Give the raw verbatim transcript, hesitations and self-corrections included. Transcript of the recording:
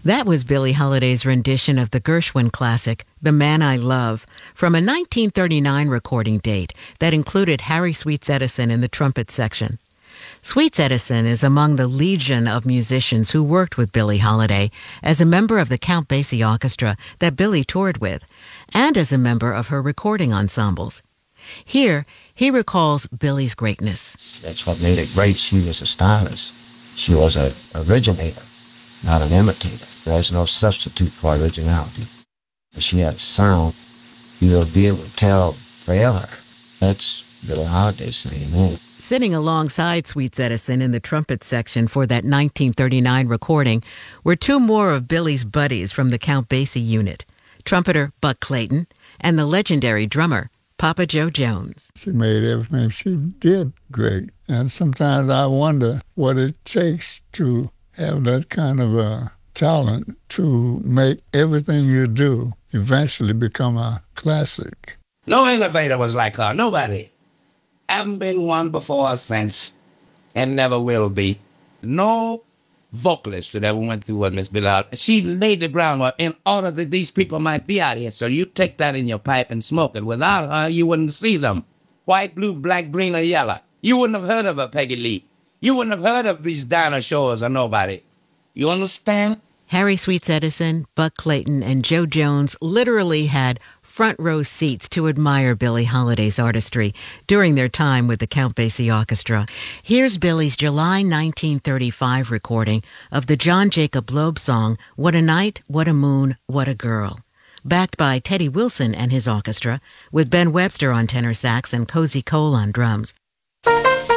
That was Billie Holiday's rendition of the Gershwin classic, The Man I Love, from a nineteen thirty-nine recording date that included Harry Sweets Edison in the trumpet section. Sweets Edison is among the legion of musicians who worked with Billie Holiday as a member of the Count Basie Orchestra that Billie toured with, and as a member of her recording ensembles. Here, he recalls Billie's greatness. That's what made it great. She was a stylist. She was an originator, not an imitator. There's no substitute for originality. If she had sound, you'll be able to tell forever. That's Billie Holiday saying that. Sitting alongside Sweets Edison in the trumpet section for that nineteen thirty-nine recording were two more of Billie's buddies from the Count Basie unit, trumpeter Buck Clayton and the legendary drummer Papa Joe Jones. She made everything she did great, and sometimes I wonder what it takes to have that kind of a talent to make everything you do eventually become a classic. No innovator was like her, nobody. Haven't been one before or since, and never will be. No vocalist that ever went through what Miss Billie Holiday. She laid the groundwork in order that these people might be out here. So you take that in your pipe and smoke it. Without her, you wouldn't see them. White, blue, black, green, or yellow. You wouldn't have heard of her, Peggy Lee. You wouldn't have heard of these Dinah Shores or nobody. You understand? Harry Sweets Edison, Buck Clayton, and Joe Jones literally had front row seats to admire Billie Holiday's artistry during their time with the Count Basie Orchestra. Here's Billie's July nineteen thirty-five recording of the John Jacob Loeb song, What a Night, What a Moon, What a Girl, backed by Teddy Wilson and his orchestra, with Ben Webster on tenor sax and Cozy Cole on drums.